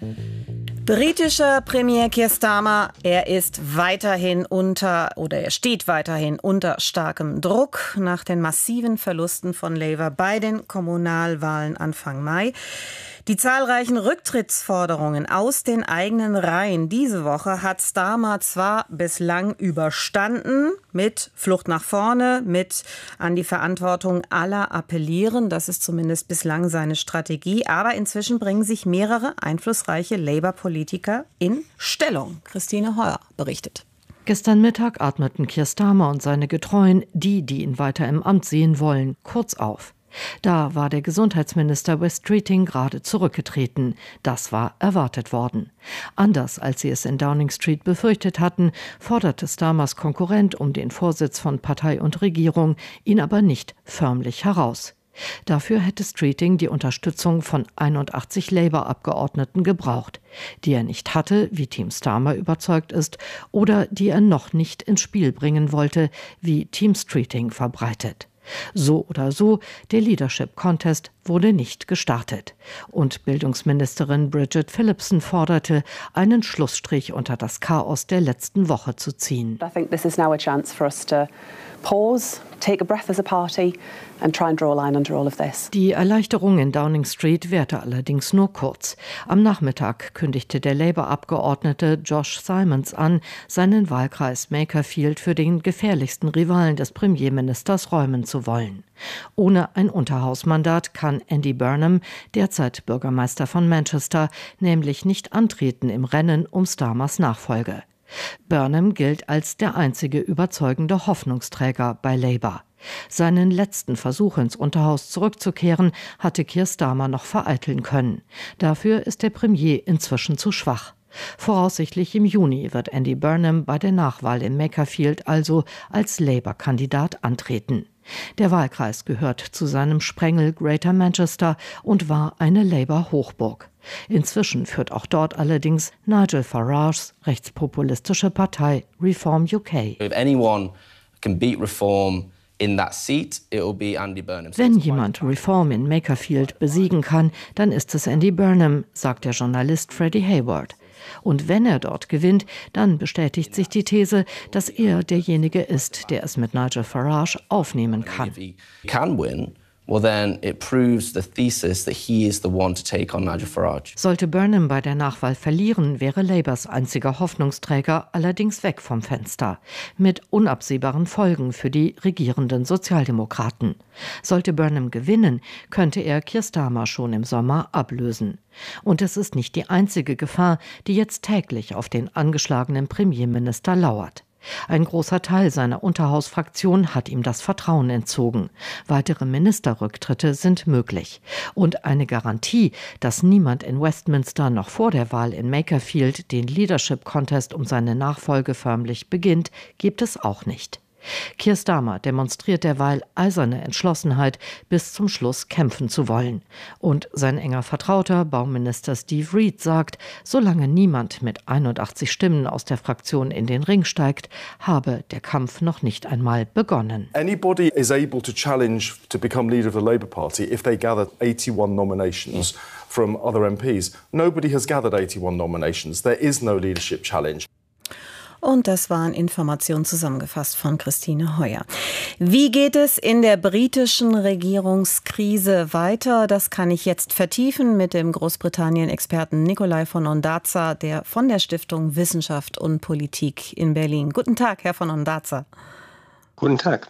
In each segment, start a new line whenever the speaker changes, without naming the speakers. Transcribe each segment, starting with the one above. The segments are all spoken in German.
Britischer Premier Keir Starmer, er steht weiterhin unter starkem Druck nach den massiven Verlusten von Labour bei den Kommunalwahlen Anfang Mai. Die zahlreichen Rücktrittsforderungen aus den eigenen Reihen diese Woche hat Starmer zwar bislang überstanden, mit Flucht nach vorne, mit an die Verantwortung aller appellieren, das ist zumindest bislang seine Strategie, aber inzwischen bringen sich mehrere einflussreiche Labour-Politiker in Stellung. Christine Heuer berichtet.
Gestern Mittag atmeten Keir Starmer und seine Getreuen, die ihn weiter im Amt sehen wollen, kurz auf. Da war der Gesundheitsminister Wes Streeting gerade zurückgetreten. Das war erwartet worden. Anders als sie es in Downing Street befürchtet hatten, forderte Starmers Konkurrent um den Vorsitz von Partei und Regierung, ihn aber nicht förmlich heraus. Dafür hätte Streeting die Unterstützung von 81 Labour-Abgeordneten gebraucht, die er nicht hatte, wie Team Starmer überzeugt ist, oder die er noch nicht ins Spiel bringen wollte, wie Team Streeting verbreitet. So oder so, der Leadership Contest wurde nicht gestartet. Und Bildungsministerin Bridget Phillipson forderte, einen Schlussstrich unter das Chaos der letzten Woche zu ziehen.
I think this is now a chance for us to pause, take a breath as a party and try and draw a line under all of this.
Die Erleichterung in Downing Street währte allerdings nur kurz. Am Nachmittag kündigte der Labour-Abgeordnete Josh Simons an, seinen Wahlkreis Makerfield für den gefährlichsten Rivalen des Premierministers räumen zu wollen. Ohne ein Unterhausmandat kann Andy Burnham, derzeit Bürgermeister von Manchester, nämlich nicht antreten im Rennen um Starmers Nachfolge. Burnham gilt als der einzige überzeugende Hoffnungsträger bei Labour. Seinen letzten Versuch ins Unterhaus zurückzukehren, hatte Keir Starmer noch vereiteln können. Dafür ist der Premier inzwischen zu schwach. Voraussichtlich im Juni wird Andy Burnham bei der Nachwahl in Makerfield also als Labour-Kandidat antreten. Der Wahlkreis gehört zu seinem Sprengel Greater Manchester und war eine Labour-Hochburg. Inzwischen führt auch dort allerdings Nigel Farages rechtspopulistische Partei Reform UK.
If anyone can beat Reform in that seat, it will be Andy Burnham.
Wenn jemand Reform in Makerfield besiegen kann, dann ist es Andy Burnham, sagt der Journalist Freddie Hayward. Und wenn er dort gewinnt, dann bestätigt sich die These, dass er derjenige ist, der es mit Nigel Farage aufnehmen kann.
If he can win, well then it proves the thesis that he is the one to take on Nigel Farage.
Sollte Burnham bei der Nachwahl verlieren, wäre Labours einziger Hoffnungsträger allerdings weg vom Fenster. Mit unabsehbaren Folgen für die regierenden Sozialdemokraten. Sollte Burnham gewinnen, könnte er Keir Starmer schon im Sommer ablösen. Und es ist nicht die einzige Gefahr, die jetzt täglich auf den angeschlagenen Premierminister lauert. Ein großer Teil seiner Unterhausfraktion hat ihm das Vertrauen entzogen. Weitere Ministerrücktritte sind möglich. Und eine Garantie, dass niemand in Westminster noch vor der Wahl in Makerfield den Leadership Contest um seine Nachfolge förmlich beginnt, gibt es auch nicht. Keir Starmer demonstriert derweil eiserne Entschlossenheit, bis zum Schluss kämpfen zu wollen. Und sein enger Vertrauter, Bauminister Steve Reid, sagt, solange niemand mit 81 Stimmen aus der Fraktion in den Ring steigt, habe der Kampf noch nicht einmal begonnen.
Anybody is able to challenge to become leader of the Labour Party if they gather 81 nominations from other MPs. Nobody has gathered 81 nominations. There is no leadership challenge.
Und das waren Informationen zusammengefasst von Christine Heuer. Wie geht es in der britischen Regierungskrise weiter? Das kann ich jetzt vertiefen mit dem Großbritannien-Experten Nikolai von Ondarza, der von der Stiftung Wissenschaft und Politik in Berlin. Guten Tag, Herr von Ondarza.
Guten Tag.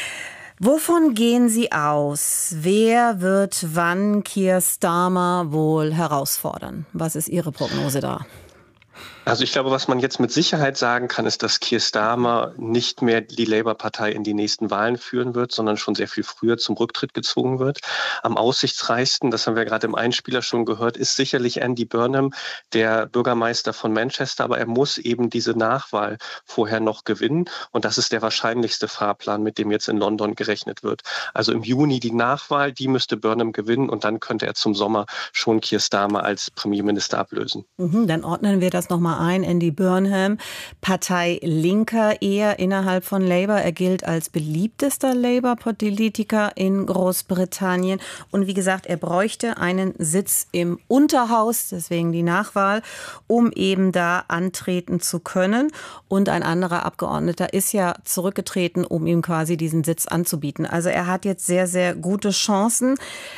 Wovon gehen Sie aus? Wer wird wann Keir Starmer wohl herausfordern? Was ist Ihre Prognose da?
Also ich glaube, was man jetzt mit Sicherheit sagen kann, ist, dass Keir Starmer nicht mehr die Labour-Partei in die nächsten Wahlen führen wird, sondern schon sehr viel früher zum Rücktritt gezwungen wird. Am aussichtsreichsten, das haben wir gerade im Einspieler schon gehört, ist sicherlich Andy Burnham, der Bürgermeister von Manchester, aber er muss eben diese Nachwahl vorher noch gewinnen und das ist der wahrscheinlichste Fahrplan, mit dem jetzt in London gerechnet wird. Also im Juni die Nachwahl, die müsste Burnham gewinnen und dann könnte er zum Sommer schon Keir Starmer als Premierminister ablösen.
Dann ordnen wir das nochmal Nummer ein, Andy Burnham, Parteilinker eher innerhalb von Labour. Er gilt als beliebtester Labour-Politiker in Großbritannien. Und wie gesagt, er bräuchte einen Sitz im Unterhaus, deswegen die Nachwahl, um eben da antreten zu können. Und ein anderer Abgeordneter ist ja zurückgetreten, um ihm quasi diesen Sitz anzubieten. Also er hat jetzt sehr, sehr gute Chancen.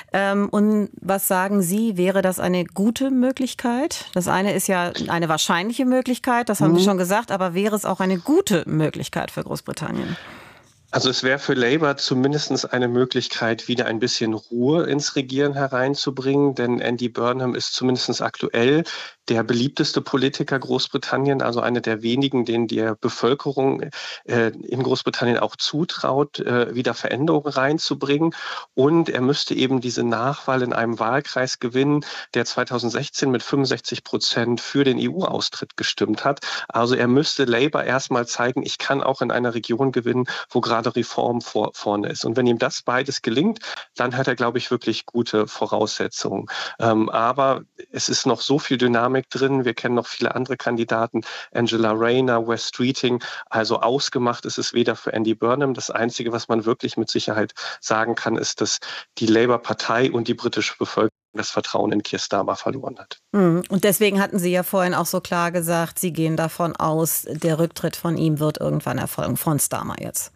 Und was sagen Sie, wäre das eine gute Möglichkeit? Das eine ist ja eine wahrscheinliche Möglichkeit, das haben Sie schon gesagt, aber wäre es auch eine gute Möglichkeit für Großbritannien?
Also es wäre für Labour zumindest eine Möglichkeit, wieder ein bisschen Ruhe ins Regieren hereinzubringen, denn Andy Burnham ist zumindest aktuell der beliebteste Politiker Großbritannien, also einer der wenigen, denen die Bevölkerung in Großbritannien auch zutraut, wieder Veränderungen reinzubringen. Und er müsste eben diese Nachwahl in einem Wahlkreis gewinnen, der 2016 mit 65% für den EU-Austritt gestimmt hat. Also er müsste Labour erstmal zeigen, ich kann auch in einer Region gewinnen, wo gerade Reform vorne ist. Und wenn ihm das beides gelingt, dann hat er, glaube ich, wirklich gute Voraussetzungen. Aber es ist noch so viel Dynamik drin. Wir kennen noch viele andere Kandidaten, Angela Rayner, Wes Streeting. Also ausgemacht ist es weder für Andy Burnham. Das Einzige, was man wirklich mit Sicherheit sagen kann, ist, dass die Labour-Partei und die britische Bevölkerung das Vertrauen in Keir Starmer verloren hat.
Und deswegen hatten Sie ja vorhin auch so klar gesagt, Sie gehen davon aus, der Rücktritt von ihm wird irgendwann erfolgen, von Starmer jetzt.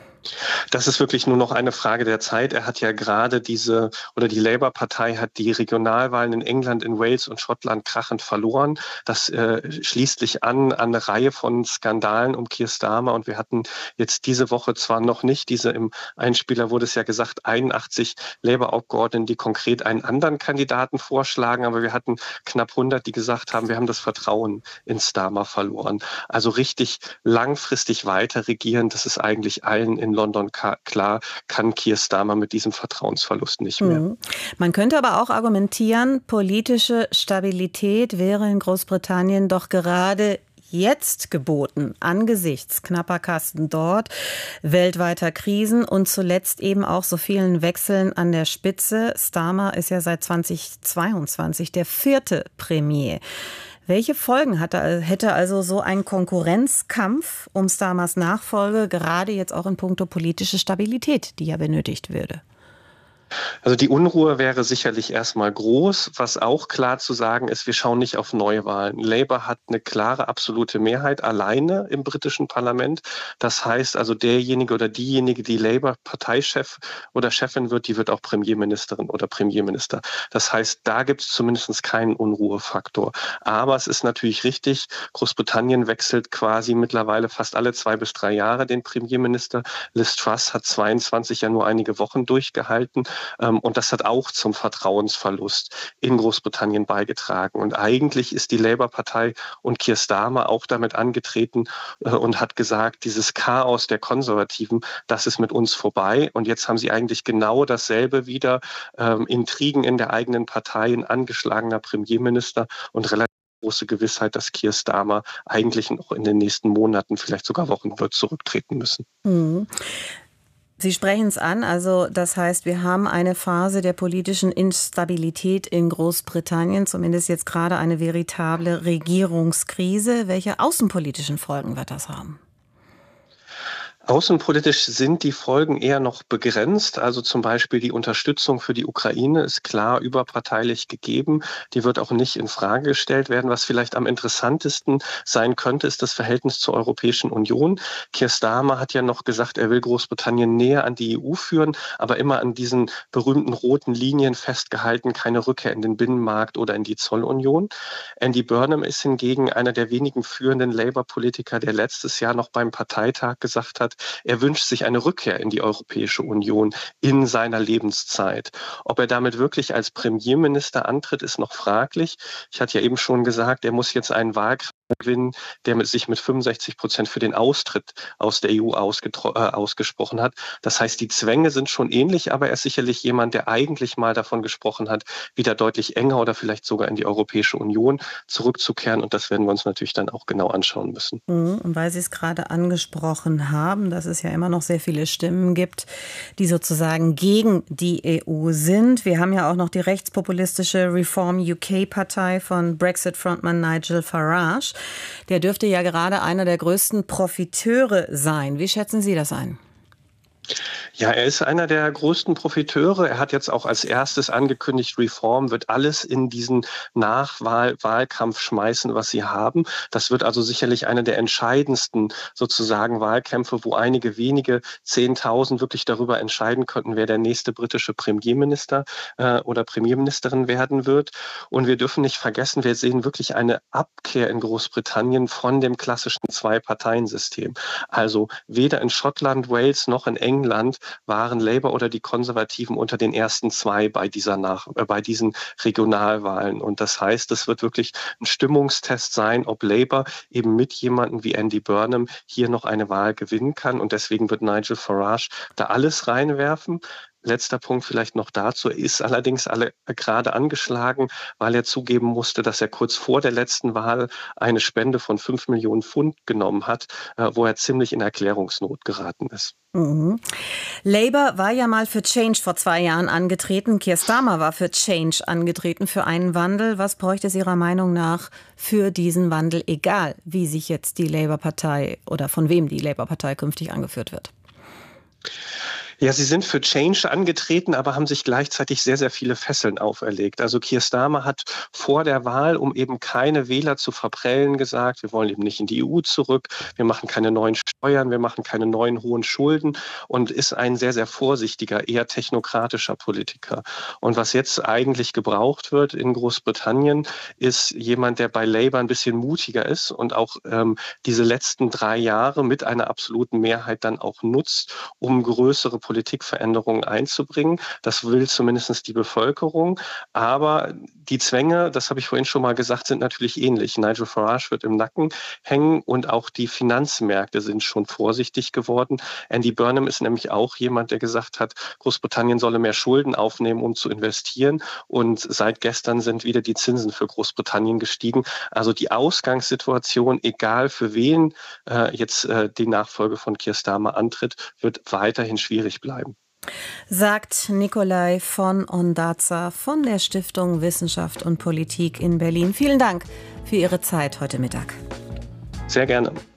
Das ist wirklich nur noch eine Frage der Zeit. Er hat ja gerade die Labour-Partei hat die Regionalwahlen in England, in Wales und Schottland krachend verloren. Das schließt sich an eine Reihe von Skandalen um Keir Starmer. Und wir hatten jetzt diese Woche zwar noch nicht, im Einspieler wurde es ja gesagt, 81 Labour-Abgeordneten, die konkret einen anderen Kandidaten vorschlagen. Aber wir hatten knapp 100, die gesagt haben, wir haben das Vertrauen in Starmer verloren. Also richtig langfristig weiter regieren, das ist eigentlich allen in London klar, kann Keir Starmer mit diesem Vertrauensverlust nicht mehr.
Man könnte aber auch argumentieren, politische Stabilität wäre in Großbritannien doch gerade jetzt geboten, angesichts knapper Kasten dort, weltweiter Krisen und zuletzt eben auch so vielen Wechseln an der Spitze. Starmer ist ja seit 2022 der 4. Premier. Welche Folgen hätte also so ein Konkurrenzkampf um Starmers Nachfolge, gerade jetzt auch in puncto politische Stabilität, die ja benötigt würde?
Also die Unruhe wäre sicherlich erstmal groß. Was auch klar zu sagen ist, wir schauen nicht auf Neuwahlen. Labour hat eine klare absolute Mehrheit alleine im britischen Parlament. Das heißt also, derjenige oder diejenige, die Labour-Parteichef oder Chefin wird, die wird auch Premierministerin oder Premierminister. Das heißt, da gibt es zumindest keinen Unruhefaktor. Aber es ist natürlich richtig, Großbritannien wechselt quasi mittlerweile fast alle 2 bis 3 Jahre den Premierminister. Liz Truss hat 22 ja nur einige Wochen durchgehalten. Und das hat auch zum Vertrauensverlust in Großbritannien beigetragen. Und eigentlich ist die Labour-Partei und Keir Starmer auch damit angetreten und hat gesagt, dieses Chaos der Konservativen, das ist mit uns vorbei. Und jetzt haben sie eigentlich genau dasselbe wieder, Intrigen in der eigenen Partei, ein angeschlagener Premierminister und relativ große Gewissheit, dass Keir Starmer eigentlich noch in den nächsten Monaten, vielleicht sogar Wochen, wird zurücktreten müssen.
Sie sprechen es an, also das heißt, wir haben eine Phase der politischen Instabilität in Großbritannien, zumindest jetzt gerade eine veritable Regierungskrise. Welche außenpolitischen Folgen wird das haben?
Außenpolitisch sind die Folgen eher noch begrenzt. Also zum Beispiel die Unterstützung für die Ukraine ist klar überparteilich gegeben. Die wird auch nicht in Frage gestellt werden. Was vielleicht am interessantesten sein könnte, ist das Verhältnis zur Europäischen Union. Keir Starmer hat ja noch gesagt, er will Großbritannien näher an die EU führen, aber immer an diesen berühmten roten Linien festgehalten, keine Rückkehr in den Binnenmarkt oder in die Zollunion. Andy Burnham ist hingegen einer der wenigen führenden Labour-Politiker, der letztes Jahr noch beim Parteitag gesagt hat, er wünscht sich eine Rückkehr in die Europäische Union in seiner Lebenszeit. Ob er damit wirklich als Premierminister antritt, ist noch fraglich. Ich hatte ja eben schon gesagt, er muss jetzt einen Wahlkampf gewinnen, der sich mit 65% für den Austritt aus der EU ausgesprochen hat. Das heißt, die Zwänge sind schon ähnlich, aber er ist sicherlich jemand, der eigentlich mal davon gesprochen hat, wieder deutlich enger oder vielleicht sogar in die Europäische Union zurückzukehren. Und das werden wir uns natürlich dann auch genau anschauen müssen.
Und weil Sie es gerade angesprochen haben, dass es ja immer noch sehr viele Stimmen gibt, die sozusagen gegen die EU sind. Wir haben ja auch noch die rechtspopulistische Reform UK-Partei von Brexit-Frontmann Nigel Farage. der dürfte ja gerade einer der größten Profiteure sein. Wie schätzen Sie das ein?
Ja, er ist einer der größten Profiteure. Er hat jetzt auch als erstes angekündigt, Reform wird alles in diesen Nachwahlkampf schmeißen, was sie haben. Das wird also sicherlich einer der entscheidendsten sozusagen Wahlkämpfe, wo einige wenige 10.000 wirklich darüber entscheiden könnten, wer der nächste britische Premierminister oder Premierministerin werden wird. Und wir dürfen nicht vergessen, wir sehen wirklich eine Abkehr in Großbritannien von dem klassischen Zwei-Parteien-System. Also weder in Schottland, Wales noch in England waren Labour oder die Konservativen unter den ersten zwei bei diesen Regionalwahlen. Und das heißt, es wird wirklich ein Stimmungstest sein, ob Labour eben mit jemandem wie Andy Burnham hier noch eine Wahl gewinnen kann. Und deswegen wird Nigel Farage da alles reinwerfen. Letzter Punkt vielleicht noch dazu. Er ist allerdings gerade angeschlagen, weil er zugeben musste, dass er kurz vor der letzten Wahl eine Spende von 5 Millionen Pfund genommen hat, wo er ziemlich in Erklärungsnot geraten ist.
Mhm. Labour war ja mal für Change vor 2 Jahren angetreten. Keir Starmer war für Change angetreten, für einen Wandel. Was bräuchte es Ihrer Meinung nach für diesen Wandel, egal wie sich jetzt die Labour-Partei oder von wem die Labour-Partei künftig angeführt wird?
Ja, sie sind für Change angetreten, aber haben sich gleichzeitig sehr, sehr viele Fesseln auferlegt. Also Keir Starmer hat vor der Wahl, um eben keine Wähler zu verprellen, gesagt, wir wollen eben nicht in die EU zurück, wir machen keine neuen Steuern, wir machen keine neuen hohen Schulden und ist ein sehr, sehr vorsichtiger, eher technokratischer Politiker. Und was jetzt eigentlich gebraucht wird in Großbritannien, ist jemand, der bei Labour ein bisschen mutiger ist und auch diese letzten 3 Jahre mit einer absoluten Mehrheit dann auch nutzt, um größere Politikveränderungen einzubringen. Das will zumindest die Bevölkerung. Aber die Zwänge, das habe ich vorhin schon mal gesagt, sind natürlich ähnlich. Nigel Farage wird im Nacken hängen und auch die Finanzmärkte sind schon vorsichtig geworden. Andy Burnham ist nämlich auch jemand, der gesagt hat, Großbritannien solle mehr Schulden aufnehmen, um zu investieren. Und seit gestern sind wieder die Zinsen für Großbritannien gestiegen. Also die Ausgangssituation, egal für wen jetzt die Nachfolge von Keir Starmer antritt, wird weiterhin schwierig bleiben.
Sagt Nikolai von Ondarza von der Stiftung Wissenschaft und Politik in Berlin. Vielen Dank für Ihre Zeit heute Mittag.
Sehr gerne.